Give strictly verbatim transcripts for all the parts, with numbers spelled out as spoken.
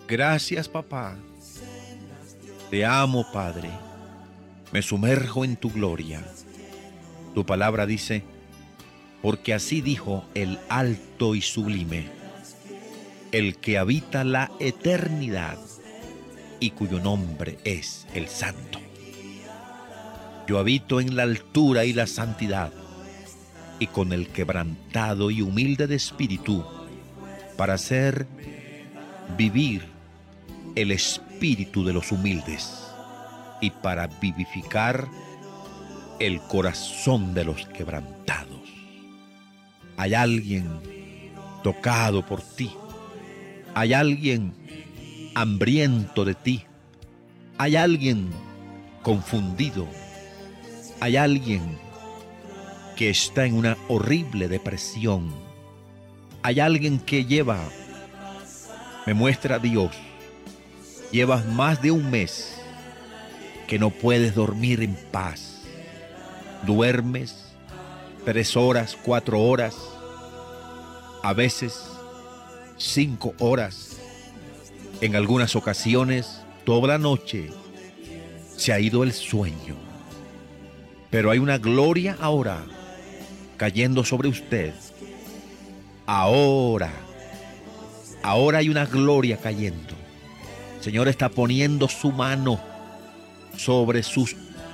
Gracias, papá. Te amo, Padre. Me sumerjo en tu gloria. Tu palabra dice, porque así dijo el alto y sublime, el que habita la eternidad y cuyo nombre es el Santo. Yo habito en la altura y la santidad, y con el quebrantado y humilde de espíritu, para hacer vivir el espíritu de los humildes y para vivificar el corazón de los quebrantados. Hay alguien tocado por ti. Hay alguien hambriento de ti. Hay alguien confundido. Hay alguien que está en una horrible depresión. Hay alguien que lleva, me muestra Dios, llevas más de un mes que no puedes dormir en paz. Duermes tres horas, cuatro horas, a veces cinco horas. En algunas ocasiones, toda la noche se ha ido el sueño. Pero hay una gloria ahora cayendo sobre usted. Ahora, ahora hay una gloria cayendo. El Señor está poniendo su mano sobre sus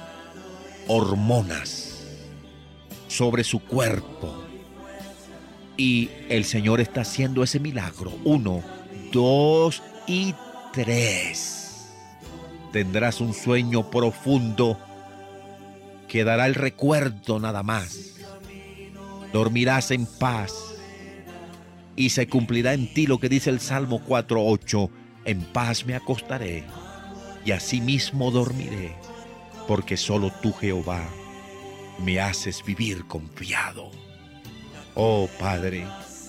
hormonas, sobre su cuerpo. Y el Señor está haciendo ese milagro. Uno, dos y tres. Tendrás un sueño profundo. Quedará el recuerdo nada más. Dormirás en paz. Y se cumplirá en ti lo que dice el Salmo cuatro ocho. En paz me acostaré y asimismo dormiré, porque solo tú, Jehová, me haces vivir confiado. Oh Padre,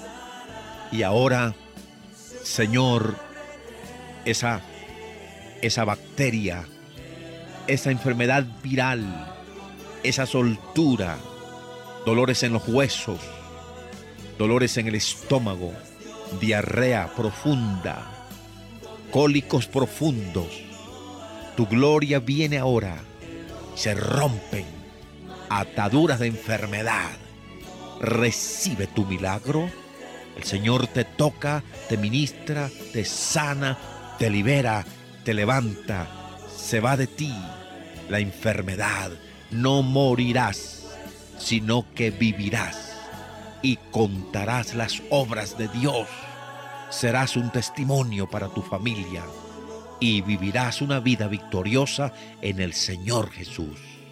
y ahora, Señor, esa, esa bacteria, esa enfermedad viral, esa soltura, dolores en los huesos, dolores en el estómago, diarrea profunda, cólicos profundos, tu gloria viene ahora, se rompen ataduras de enfermedad. Recibe tu milagro. El Señor te toca, te ministra, te sana, te libera, te levanta. Se va de ti la enfermedad. No morirás, sino que vivirás y contarás las obras de Dios. Serás un testimonio para tu familia y vivirás una vida victoriosa en el Señor Jesús.